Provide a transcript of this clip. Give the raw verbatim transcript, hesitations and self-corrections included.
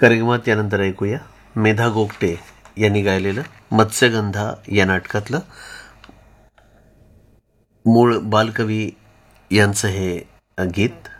कार्यक्रमात यानंतर ऐकूया मेधा गोगटे यांनी गायलेलं मत्स्यगंधा या नाटकातलं. मूळ बालकवी यांचं हे गीत.